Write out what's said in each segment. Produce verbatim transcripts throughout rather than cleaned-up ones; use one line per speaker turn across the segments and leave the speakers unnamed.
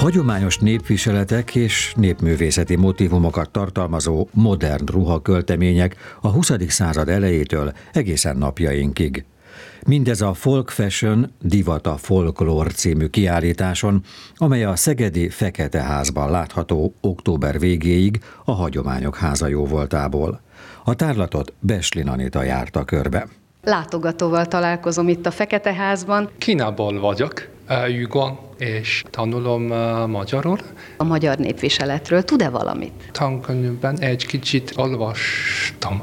Hagyományos népviseletek és népművészeti motívumokat tartalmazó modern ruhaköltemények a huszadik század elejétől egészen napjainkig. Mindez a Folk Fashion Divat a Folklór című kiállításon, amely a szegedi Fekete Házban látható október végéig a Hagyományok Háza jóvoltából. A tárlatot Beslin Anita járta körbe.
Látogatóval találkozom itt a Fekete Házban.
Kínából vagyok, Yugon, és tanulom magyarul.
A magyar népviseletről tud-e valamit?
Tankönyvben egy kicsit olvastam.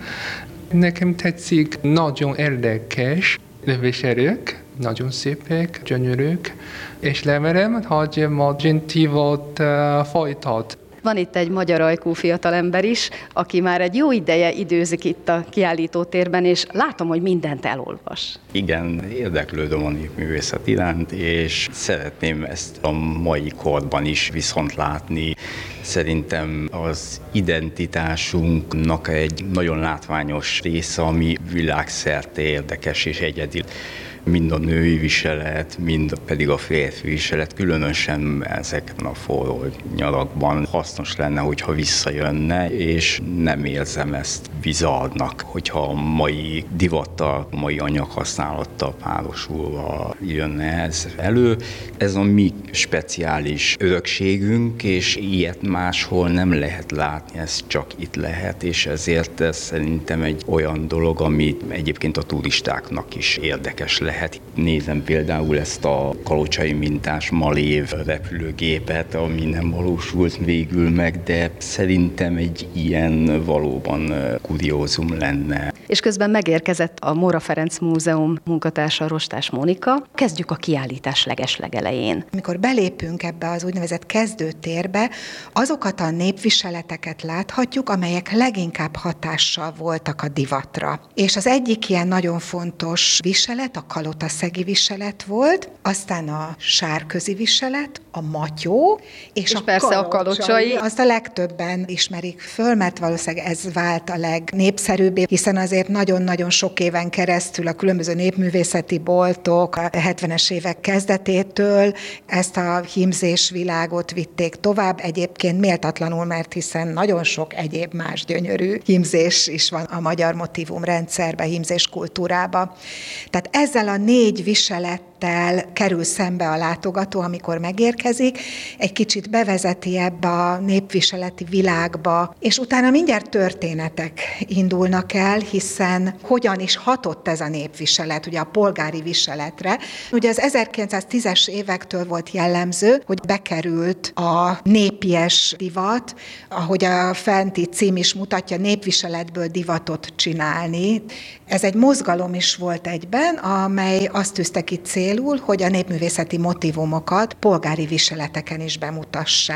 Nekem tetszik, nagyon érdekes népviselők, nagyon szépek, gyönyörűk, és remélem, hogy Magentívot folytat.
Van itt egy magyar ajkú fiatalember is, aki már egy jó ideje időzik itt a kiállítótérben, és látom, hogy mindent elolvas.
Igen, érdeklődöm a népművészet iránt, és szeretném ezt a mai korban is viszont látni. Szerintem az identitásunknak egy nagyon látványos része, ami világszerte érdekes és egyedi. Mind a női viselet, mind pedig a férfi viselet, különösen ezeken a forró nyalakban hasznos lenne, hogyha visszajönne, és nem érzem ezt bizarrnak, hogyha a mai divattal, a mai anyaghasználattal párosulva jönne ez elő. Ez a mi speciális örökségünk, és ilyet máshol nem lehet látni, ez csak itt lehet, és ezért ez szerintem egy olyan dolog, ami egyébként a turistáknak is érdekes lehet. Lehet. Nézem például ezt a kalocsai mintás Malév repülőgépet, ami nem valósult végül meg, de szerintem egy ilyen valóban kuriózum lenne.
És közben megérkezett a Móra Ferenc Múzeum munkatársa, Rostás Mónika. Kezdjük a kiállítás legeslegelején.
Amikor belépünk ebbe az úgynevezett kezdőtérbe, azokat a népviseleteket láthatjuk, amelyek leginkább hatással voltak a divatra. És az egyik ilyen nagyon fontos viselet, a kalotaszegi viselet volt, aztán a sárközi viselet, a matyó, és,
és
a
persze a kalocsai.
Azt a legtöbben ismerik föl, mert valószínűleg ez vált a legnépszerűbbé, hiszen azért nagyon-nagyon sok éven keresztül a különböző népművészeti boltok a hetvenes évek kezdetétől ezt a hímzés világot vitték tovább. Egyébként méltatlanul, mert hiszen nagyon sok egyéb más gyönyörű hímzés is van a magyar motívumrendszerben, hímzés kultúrába. Tehát ezzel a négy viselettel kerül szembe a látogató, amikor megérkezik, egy kicsit bevezeti ebbe a népviseleti világba, és utána mindjárt történetek indulnak el, hiszen hogyan is hatott ez a népviselet, ugye a polgári viseletre. Ugye az ezerkilencszáztízes évektől volt jellemző, hogy bekerült a népies divat, ahogy a fenti cím is mutatja, népviseletből divatot csinálni. Ez egy mozgalom is volt egyben, amely azt tűzte ki célul, hogy a népművészeti motívumokat polgári viseleteken is bemutassák.